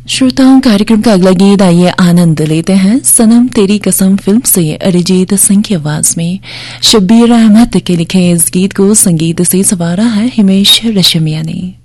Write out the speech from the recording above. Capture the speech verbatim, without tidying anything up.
श्रोताओं, कार्यक्रम का अगला गीत आइए आनंद लेते हैं। सनम तेरी कसम फिल्म से अरिजीत सिंह की आवाज में शब्बीर अहमद के लिखे इस गीत को संगीत से संवारा है हिमेश रेशमिया ने।